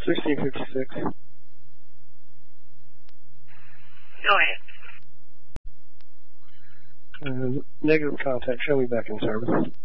1656. Go ahead. Negative contact. Show me back in service.